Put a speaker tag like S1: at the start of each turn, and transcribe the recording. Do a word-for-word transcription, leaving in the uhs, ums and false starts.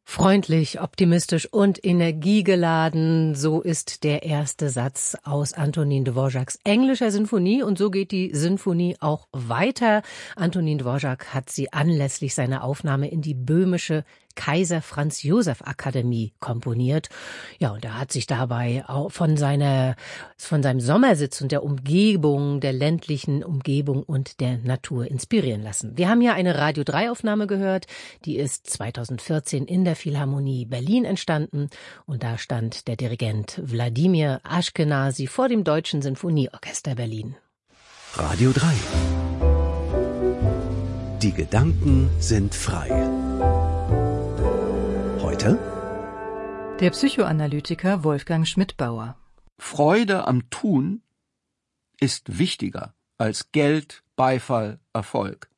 S1: Freundlich, optimistisch und energiegeladen, so ist der erste Satz aus Antonin Dvořáks englischer Sinfonie und so geht die Sinfonie auch weiter. Antonin Dvořák hat sie anlässlich seiner Aufnahme in die böhmische Kaiser Franz Joseph Akademie komponiert. Ja, und er hat sich dabei auch von seiner, von seinem Sommersitz und der Umgebung, der ländlichen Umgebung und der Natur inspirieren lassen. Wir haben hier eine Radio drei Aufnahme gehört, die ist zweitausendvierzehn in der Philharmonie Berlin entstanden und da stand der Dirigent Wladimir Aschkenasy vor dem Deutschen Sinfonieorchester Berlin.
S2: Radio drei. Die Gedanken sind frei. Heute
S3: der Psychoanalytiker Wolfgang Schmidbauer.
S4: Freude am Tun ist wichtiger als Geld, Beifall, Erfolg.